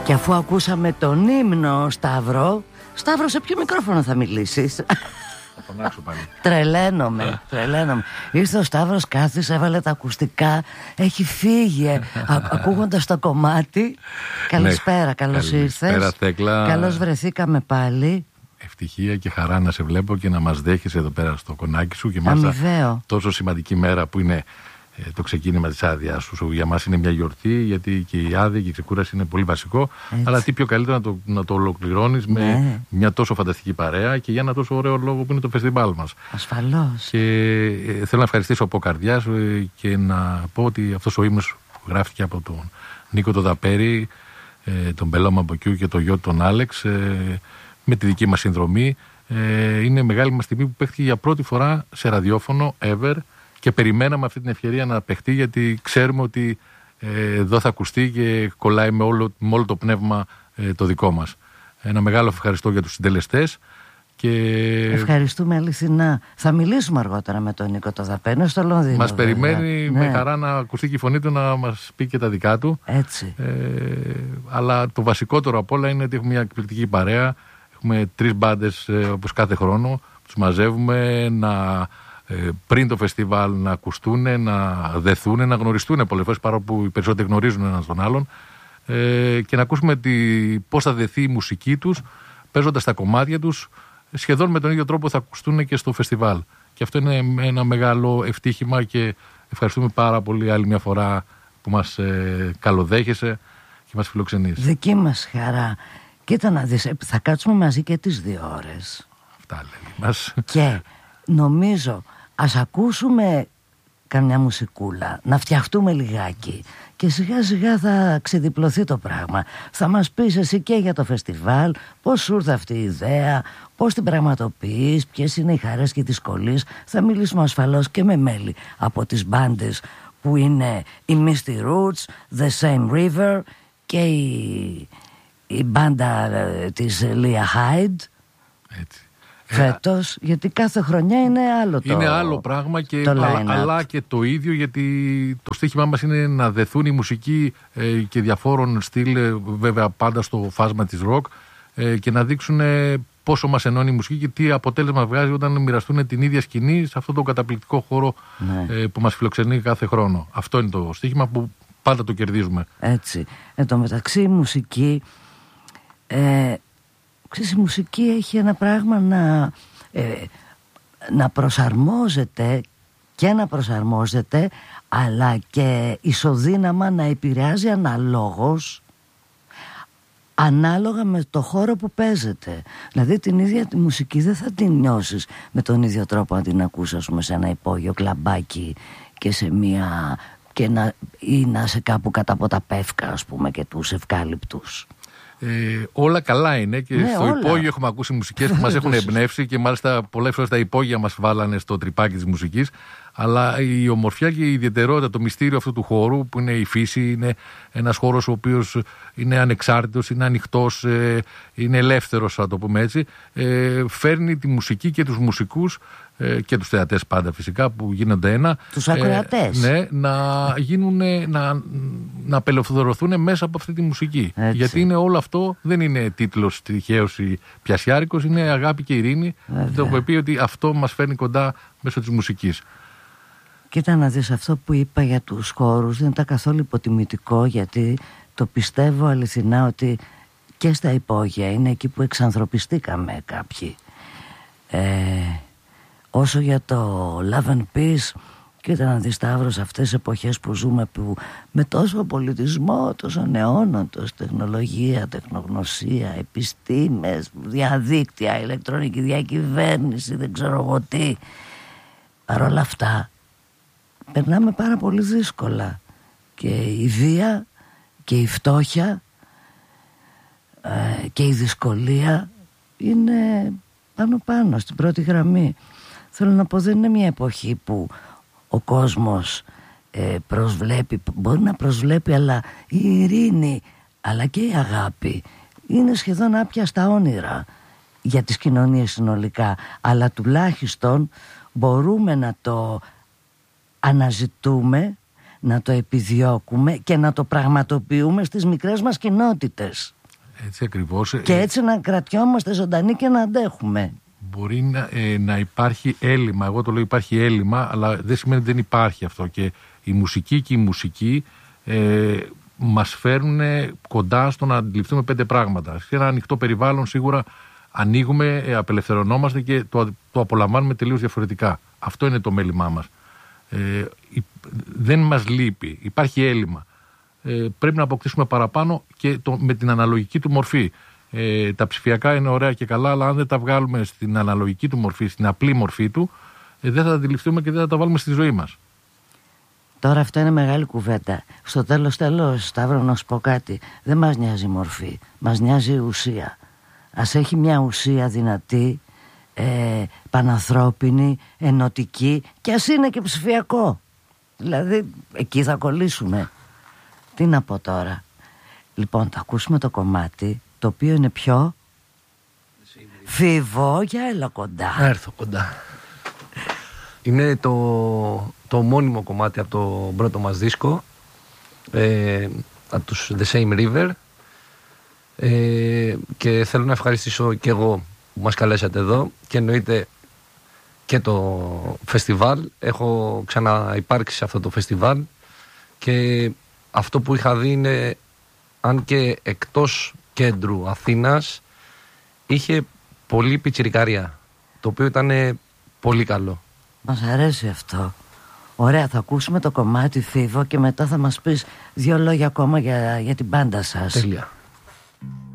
Και αφού ακούσαμε τον ύμνο, Σταύρο, σε ποιο μικρόφωνο θα μιλήσεις? Θα φωνάξω πάλι. Τρελαίνομαι. Ήρθε ο Σταύρος, κάθισε, έβαλε τα ακουστικά, έχει φύγει ακούγοντας το κομμάτι. Καλησπέρα, καλώς ήρθες. Καλώς βρεθήκαμε πάλι. Ευτυχία και χαρά να σε βλέπω και να μας δέχεσαι εδώ πέρα στο κονάκι σου. Και μάλιστα τόσο σημαντική μέρα που είναι το ξεκίνημα της άδειας σου. Για μας είναι μια γιορτή, γιατί και η άδεια και η ξεκούραση είναι πολύ βασικό. Έτσι. Αλλά τι πιο καλύτερο να το ολοκληρώνεις με μια τόσο φανταστική παρέα και για ένα τόσο ωραίο λόγο που είναι το φεστιβάλ μας. Ασφαλώς. Και θέλω να ευχαριστήσω από καρδιάς και να πω ότι αυτός ο ύμνος που γράφτηκε από τον Νίκο τον Δαπέρη, τον Μπελό Μποκιού και τον γιο τον Άλεξ, με τη δική μας συνδρομή, είναι μεγάλη μας τιμή που παίχτηκε για πρώτη φορά σε ραδιόφωνο ever. Και περιμέναμε αυτή την ευκαιρία να παιχτεί, γιατί ξέρουμε ότι εδώ θα ακουστεί και κολλάει με όλο το πνεύμα το δικό μας. Ένα μεγάλο ευχαριστώ για τους συντελεστές. Και ευχαριστούμε αληθινά. Θα μιλήσουμε αργότερα με τον Νίκο το Δαπένο στο Λονδίνο. Μας περιμένει με χαρά να ακουστεί και η φωνή του, να μας πει και τα δικά του. Έτσι. Αλλά το βασικότερο απ' όλα είναι ότι έχουμε μια εκπληκτική παρέα. Έχουμε 3 μπάντες όπως κάθε χρόνο. Τους μαζεύουμε πριν το φεστιβάλ να ακουστούν, να δεθούν, να γνωριστούν πολλές φορές, παρόλο που οι περισσότεροι γνωρίζουν ένας τον άλλον, και να ακούσουμε πώς θα δεθεί η μουσική τους, παίζοντας τα κομμάτια τους, σχεδόν με τον ίδιο τρόπο θα ακουστούν και στο φεστιβάλ. Και αυτό είναι ένα μεγάλο ευτύχημα και ευχαριστούμε πάρα πολύ άλλη μια φορά που μας καλοδέχεσαι και μας φιλοξενείς. Δική μας χαρά. Κοίτα να δεις, θα κάτσουμε μαζί και τις 2 ώρες. Αυτά λέει μας. Και νομίζω ας ακούσουμε καμιά μουσικούλα, να φτιαχτούμε λιγάκι και σιγά σιγά θα ξεδιπλωθεί το πράγμα. Θα μας πεις εσύ και για το φεστιβάλ, πώς σου ήρθε αυτή η ιδέα, πώς την πραγματοποιείς, ποιες είναι οι χαρές και οι δυσκολίες. Θα μιλήσουμε ασφαλώς και με μέλη από τις μπάντες που είναι η Misty Roots, The Same River και η μπάντα της Leah Hyde. Έτσι. Φέτος, γιατί κάθε χρονιά είναι άλλο είναι άλλο πράγμα αλλά και το ίδιο, γιατί το στοίχημά μας είναι να δεθούν οι μουσικοί και διαφόρων στυλ, βέβαια πάντα στο φάσμα της ροκ, και να δείξουν πόσο μας ενώνει η μουσική και τι αποτέλεσμα βγάζει όταν μοιραστούν την ίδια σκηνή σε αυτόν τον καταπληκτικό χώρο που μας φιλοξενεί κάθε χρόνο. Αυτό είναι το στοίχημα που πάντα το κερδίζουμε. Έτσι. Εν τω μεταξύ η μουσική... η μουσική έχει ένα πράγμα να προσαρμόζεται και να προσαρμόζεται, αλλά και ισοδύναμα να επηρεάζει αναλόγως, ανάλογα με το χώρο που παίζεται. Δηλαδή την ίδια τη μουσική δεν θα την νιώσεις με τον ίδιο τρόπο να την ακούς, ας πούμε, σε ένα υπόγειο κλαμπάκι και σε μια... ή να είσαι κάπου κάτω από τα πεύκα, ας πούμε, και τους ευκάλυπτους. Όλα καλά είναι και στο υπόγειο έχουμε ακούσει μουσικές που μας έχουν εμπνεύσει και μάλιστα πολλές φορές τα υπόγεια μας βάλανε στο τρυπάκι της μουσικής, αλλά η ομορφιά και η ιδιαιτερότητα, το μυστήριο αυτού του χώρου που είναι η φύση, είναι ένας χώρος ο οποίος είναι ανεξάρτητος, είναι ανοιχτός, είναι ελεύθερος, θα το πούμε έτσι, φέρνει τη μουσική και τους μουσικούς και τους θεατές πάντα φυσικά που γίνονται ένα, τους ακροατές, να απελευθερωθούν μέσα από αυτή τη μουσική. Έτσι. Γιατί είναι όλο αυτό, δεν είναι τίτλος τυχαίος ή πιασιάρικος, είναι αγάπη και ειρήνη. Το έχουμε πει ότι αυτό μας φέρνει κοντά μέσω της μουσικής. Κοίτα να δεις, αυτό που είπα για τους χώρους δεν ήταν καθόλου υποτιμητικό, γιατί το πιστεύω αληθινά ότι και στα υπόγεια είναι εκεί που εξανθρωπιστήκαμε κάποιοι. Όσο για το Love and Peace, κοίτα να δεις, Σταύρο, σε αυτές τις εποχές που ζούμε, που με τόσο πολιτισμό, τόσο νεόνατος, τεχνολογία, τεχνογνωσία, επιστήμες, διαδίκτυα, ηλεκτρονική διακυβέρνηση, δεν ξέρω εγώ τι, παρόλα αυτά περνάμε πάρα πολύ δύσκολα και η βία και η φτώχεια και η δυσκολία είναι πάνω στην πρώτη γραμμή. Θέλω να πω, δεν είναι μια εποχή που ο κόσμος προσβλέπει, μπορεί να προσβλέπει, αλλά η ειρήνη αλλά και η αγάπη είναι σχεδόν άπιαστα όνειρα για τις κοινωνίες συνολικά, αλλά τουλάχιστον μπορούμε να το αναζητούμε, να το επιδιώκουμε και να το πραγματοποιούμε στις μικρές μας κοινότητες. Έτσι ακριβώς. Και έτσι να κρατιόμαστε ζωντανοί και να αντέχουμε. Μπορεί να υπάρχει έλλειμμα, εγώ το λέω υπάρχει έλλειμμα, αλλά δεν σημαίνει ότι δεν υπάρχει αυτό. Και η μουσική και η μουσική μας φέρνουν κοντά στο να αντιληφθούμε 5 πράγματα. Σε ένα ανοιχτό περιβάλλον σίγουρα ανοίγουμε, απελευθερωνόμαστε και το απολαμβάνουμε τελείως διαφορετικά. Αυτό είναι το μέλημά μας. Δεν μας λείπει, υπάρχει έλλειμμα. Πρέπει να αποκτήσουμε παραπάνω και με την αναλογική του μορφή. Τα ψηφιακά είναι ωραία και καλά, αλλά αν δεν τα βγάλουμε στην αναλογική του μορφή, στην απλή μορφή του, δεν θα τα αντιληφθούμε και δεν θα τα βάλουμε στη ζωή μας. Τώρα αυτό είναι μεγάλη κουβέντα. Στο τέλος, Σταύρο, να σου πω κάτι. Δεν μας νοιάζει η μορφή, μας νοιάζει η ουσία. Ας έχει μια ουσία δυνατή, πανανθρώπινη, ενωτική, και ας είναι και ψηφιακό. Δηλαδή εκεί θα κολλήσουμε. Τι να πω τώρα. Λοιπόν, θα ακούσουμε το κομμάτι, το οποίο είναι πιο Φίβο, για έλα κοντά. Να έρθω κοντά. Είναι το μόνιμο κομμάτι από το πρώτο μας δίσκο, από τους The Same River, και θέλω να ευχαριστήσω και εγώ που μας καλέσατε εδώ, και εννοείται και το φεστιβάλ. Έχω ξαναυπάρξει σε αυτό το φεστιβάλ και αυτό που είχα δει είναι, αν και εκτός κέντρου Αθήνας, είχε πολύ πιτσιρικαρία, το οποίο ήταν πολύ καλό. Μας αρέσει αυτό. Ωραία, θα ακούσουμε το κομμάτι Φίβο και μετά θα μας πεις 2 λόγια ακόμα για την μπάντα σας. Τέλεια.